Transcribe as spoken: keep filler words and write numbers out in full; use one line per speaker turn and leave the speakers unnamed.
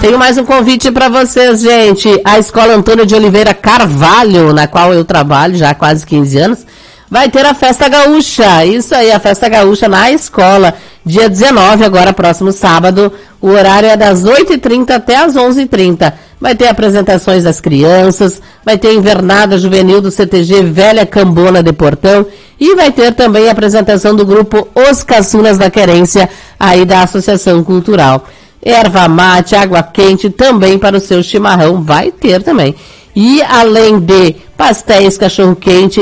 Tenho mais um convite para vocês, gente. A Escola Antônio de Oliveira Carvalho, na qual eu trabalho já há quase quinze anos, vai ter a Festa Gaúcha. Isso aí, a Festa Gaúcha na escola, dia dezenove, agora próximo sábado. O horário é das oito e trinta até as onze e trinta. Vai ter apresentações das crianças, vai ter invernada juvenil do C T G Velha Cambona de Portão e vai ter também a apresentação do grupo Os Caçulas da Querência, aí da Associação Cultural. Erva mate, água quente também para o seu chimarrão, vai ter também. E além de pastéis, cachorro-quente